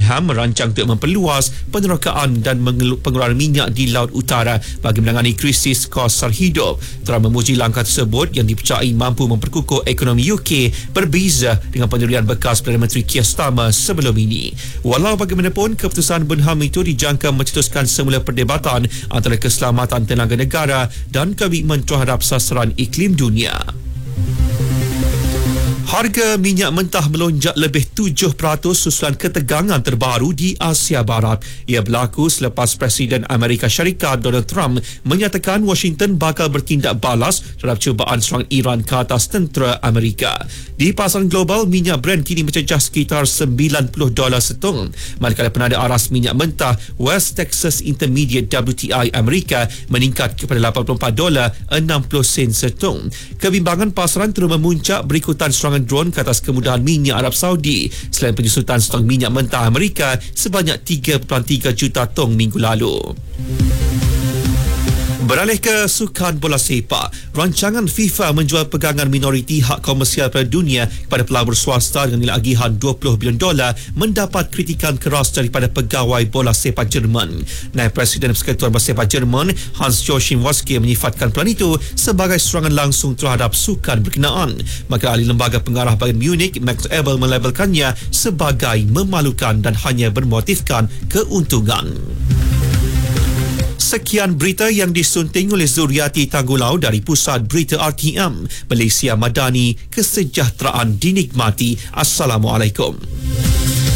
Bunham merancang untuk memperluas penerokaan dan pengeluaran minyak di Laut Utara bagi menangani krisis kos sara hidup. Trump memuji langkah tersebut yang dipercayai mampu memperkukuh ekonomi UK berbeza dengan pendirian bekas Perdana Menteri Keir Starmer sebelum ini. Walau bagaimanapun, keputusan Bunham itu dijangka mencetuskan semula perdebatan antara keselamatan tenaga negara dan komitmen terhadap sasaran iklim dunia. Harga minyak mentah melonjak lebih 7% susulan ketegangan terbaru di Asia Barat. Ia berlaku selepas Presiden Amerika Syarikat Donald Trump menyatakan Washington bakal bertindak balas terhadap cubaan serangan Iran ke atas tentera Amerika. Di pasaran global, minyak Brent kini mencecah sekitar $90 setong, manakala penada aras minyak mentah West Texas Intermediate WTI Amerika meningkat kepada $84.60 setong. Kebimbangan pasaran terus memuncak berikutan serangan drone ke atas kemudahan minyak Arab Saudi selain penyusutan stok minyak mentah Amerika sebanyak 3.3 juta tong minggu lalu. Beralih ke sukan bola sepak, rancangan FIFA menjual pegangan minoriti hak komersial pada dunia kepada pelabur swasta dengan nilai agihan $20 bilion mendapat kritikan keras daripada pegawai bola sepak Jerman. Naib Presiden Persekutuan Bola Sepak Jerman Hans-Joachim Watzke menyifatkan pelan itu sebagai serangan langsung terhadap sukan berkenaan. Maka ahli lembaga pengarah Bayern Munich Max Eberl melabelkannya sebagai memalukan dan hanya bermotifkan keuntungan. Sekian berita yang disunting oleh Zuriati Tanggulau dari Pusat Berita RTM. Malaysia Madani, kesejahteraan dinikmati. Assalamualaikum.